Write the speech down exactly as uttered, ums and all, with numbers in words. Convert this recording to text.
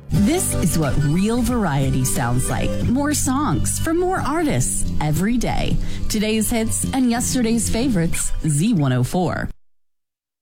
This is what real variety sounds like. More songs from more artists every day. Today's hits and yesterday's favorites, Z one oh four.